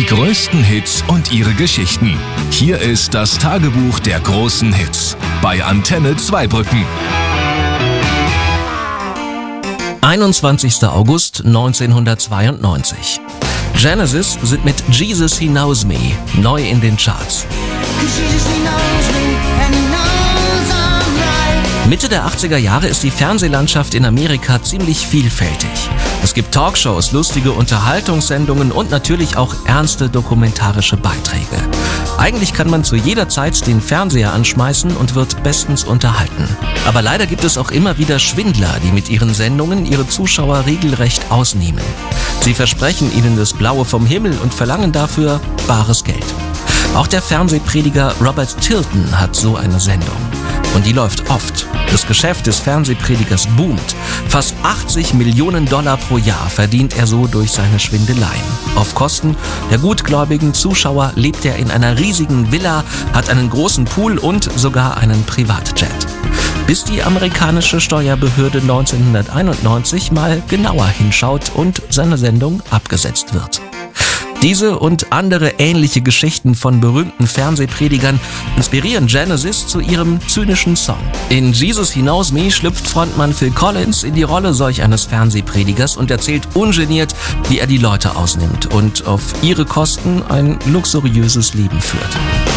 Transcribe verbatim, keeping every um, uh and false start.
größten Hits und ihre Geschichten. Hier ist das Tagebuch der großen Hits bei Antenne Zweibrücken. einundzwanzigster August neunzehnhundertzweiundneunzig. Genesis sind mit Jesus He Knows Me neu in den Charts. Mitte der achtziger Jahre ist die Fernsehlandschaft in Amerika ziemlich vielfältig. Es gibt Talkshows, lustige Unterhaltungssendungen und natürlich auch ernste dokumentarische Beiträge. Eigentlich kann man zu jeder Zeit den Fernseher anschmeißen und wird bestens unterhalten. Aber leider gibt es auch immer wieder Schwindler, die mit ihren Sendungen ihre Zuschauer regelrecht ausnehmen. Sie versprechen ihnen das Blaue vom Himmel und verlangen dafür bares Geld. Auch der Fernsehprediger Robert Tilton hat so eine Sendung. Und die läuft oft. Das Geschäft des Fernsehpredigers boomt. Fast achtzig Millionen Dollar pro Jahr verdient er so durch seine Schwindeleien. Auf Kosten der gutgläubigen Zuschauer lebt er in einer riesigen Villa, hat einen großen Pool und sogar einen Privatjet. Bis die amerikanische Steuerbehörde neunzehnhunderteinundneunzig mal genauer hinschaut und seine Sendung abgesetzt wird. Diese und andere ähnliche Geschichten von berühmten Fernsehpredigern inspirieren Genesis zu ihrem zynischen Song. In Jesus He Knows Me schlüpft Frontmann Phil Collins in die Rolle solch eines Fernsehpredigers und erzählt ungeniert, wie er die Leute ausnimmt und auf ihre Kosten ein luxuriöses Leben führt.